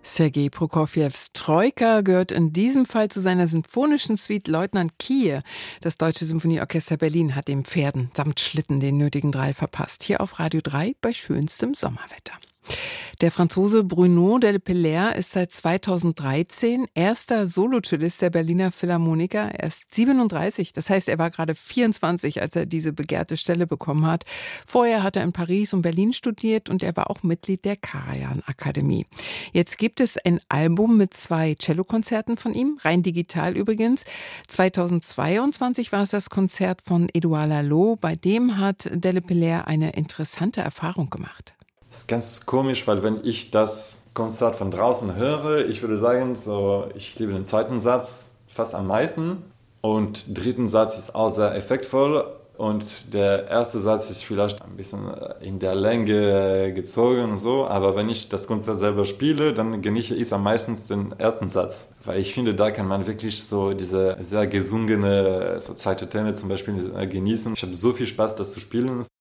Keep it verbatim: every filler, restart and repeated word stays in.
Sergei Prokofjews Troika gehört in diesem Fall zu seiner sinfonischen Suite Leutnant Kier. Das Deutsche Symphonieorchester Berlin hat den Pferden samt Schlitten den nötigen Drall verpasst. Hier auf Radio drei bei schönstem Sommerwetter. Der Franzose Bruno Delpelaere ist seit zweitausenddreizehn erster Solocellist der Berliner Philharmoniker. Er ist siebenunddreißig, das heißt, er war gerade vierundzwanzig, als er diese begehrte Stelle bekommen hat. Vorher hat er in Paris und Berlin studiert und er war auch Mitglied der Karajan-Akademie. Jetzt gibt es ein Album mit zwei Cellokonzerten von ihm, rein digital übrigens. zweitausendzweiundzwanzig war es das Konzert von Edouard Lalo. Bei dem hat Delpelaere eine interessante Erfahrung gemacht. Das ist ganz komisch, weil wenn ich das Konzert von draußen höre, ich würde sagen, so, ich liebe den zweiten Satz fast am meisten und den dritten Satz ist auch sehr effektvoll und der erste Satz ist vielleicht ein bisschen in der Länge gezogen und so, aber wenn ich das Konzert selber spiele, dann genieße ich am meisten den ersten Satz, weil ich finde, da kann man wirklich so diese sehr gesungene so zweite Töne zum Beispiel genießen. Ich habe so viel Spaß, das zu spielen.